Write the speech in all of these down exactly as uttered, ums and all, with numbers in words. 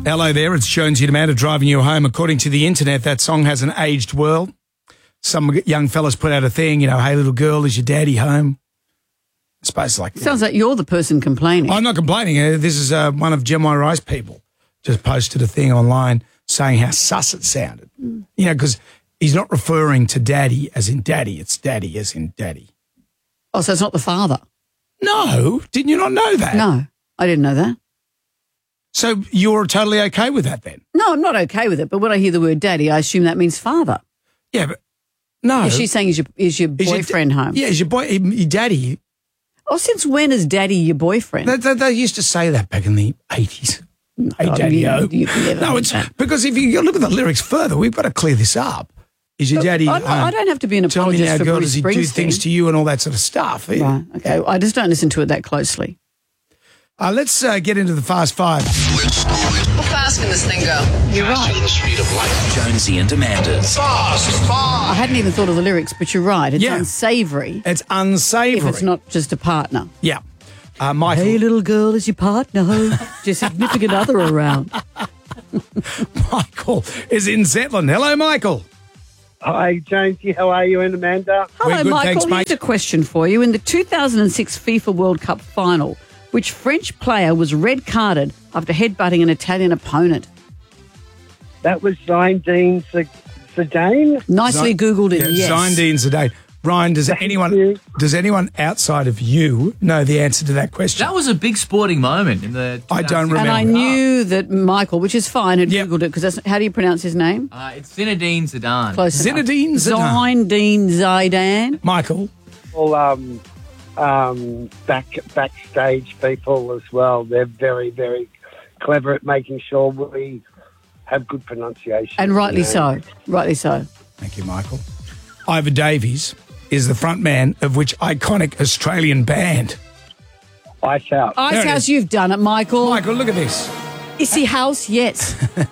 Hello there, it's Jonesy and Amanda driving you home. According to the internet, that song has an aged world. Some young fellas put out a thing, you know, hey, little girl, is your daddy home? I suppose like... Sounds like you're the person complaining. I'm not complaining. Uh, This is uh, one of Gemini Rice people just posted a thing online saying how sus it sounded. Mm. You know, because he's not referring to daddy as in daddy, it's daddy as in daddy. Oh, so it's not the father? No, didn't you not know that? No, I didn't know that. So you're totally okay with that then? No, I'm not okay with it, but when I hear the word daddy, I assume that means father. Yeah, but no. Is she saying is your, is your Is your boyfriend da- home? Yeah, is your, boy, your daddy... Oh, since when is daddy your boyfriend? They, they, they used to say that back in the eighties. No, hey, daddy-o. you- you've never No, heard it's that. because if you look at the lyrics further, we've got to clear this up. Is your daddy... I, I um, don't have to be an tell me apologist now, for girl, Bruce does he Springsteen. do things to you and all that sort of stuff? Right, okay. I just don't listen to it that closely. Uh, let's uh, get into the Fast Five. How fast can this thing go? You're right. The speed of light. Jonesy and Amanda's Fast I Five. hadn't even thought of the lyrics, but you're right. It's Yeah. unsavoury It's unsavoury. if it's not just a partner. Yeah. Uh, Michael. Hey, little girl, is your partner home? Your significant other around. Michael is in Zetland. Hello, Michael. Hi, Jonesy. How are you and Amanda? Hello, We're good, Michael. thanks, mate. Here's a question for you. In the two thousand six FIFA World Cup final, which French player was red-carded after headbutting an Italian opponent? That was Zinedine Zidane. Nicely Googled it, Yeah, yes. Zinedine Zidane. Ryan, does Thank anyone you. does anyone outside of you know the answer to that question? That was a big sporting moment in the. I don't And I remember. knew that Michael, which is fine, had Yep. Googled it, because that's how do you pronounce his name? Uh, it's Zinedine Zidane. Close enough. Zinedine Zidane. Zinedine Zidane. Michael. All um, um, back backstage people as well. They're very, very clever at making sure we have good pronunciation. And rightly you know. so. Rightly so. Thank you, Michael. Ivor Davies is the front man of which iconic Australian band? Ice out. There Ice it House, is. you've done it, Michael. Michael, look at this. Issy House, yes.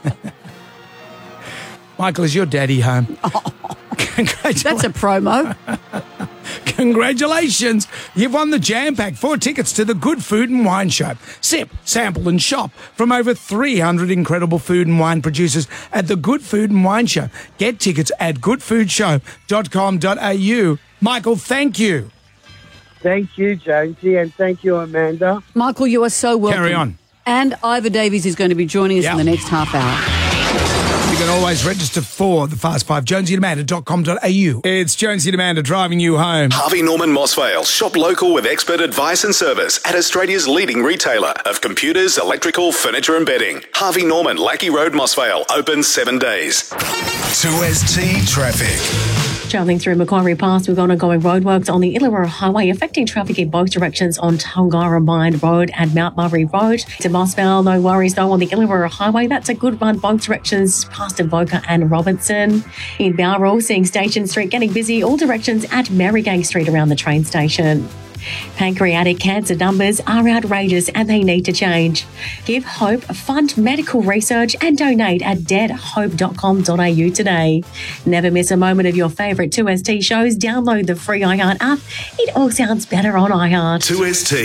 Michael, is your daddy home? Congratulations. That's a promo. Congratulations. You've won the Jam Pack, four tickets to the Good Food and Wine Show. Sip, sample and shop from over three hundred incredible food and wine producers at the Good Food and Wine Show. Get tickets at good food show dot com dot a u. Michael, thank you. Thank you, Jonesy, and thank you, Amanda. Michael, you are so welcome. Carry on. And Ivor Davies is going to be joining us Yeah. in the next half hour. You can always register for the Fast Five, jonesy and amanda dot com dot a u. It's Jonesy and Amanda driving you home. Harvey Norman Mossvale. Shop local with expert advice and service at Australia's leading retailer of computers, electrical, furniture and bedding. Harvey Norman, Lackey Road, Mossvale. Open seven days. two S T Traffic. Travelling through Macquarie Pass, we've got ongoing roadworks on the Illawarra Highway affecting traffic in both directions on Tungara Mine Road and Mount Murray Road. To Mossvale, no worries though on the Illawarra Highway. That's a good run both directions past Avoca and Robinson. In Bowral, seeing Station Street getting busy all directions at Marygang Street around the train station. Pancreatic cancer numbers are outrageous and they need to change. Give hope, fund medical research and donate at dead hope dot com dot a u today. Never miss a moment of your favourite two S T shows. Download the free iHeart app. It all sounds better on iHeart. two S T.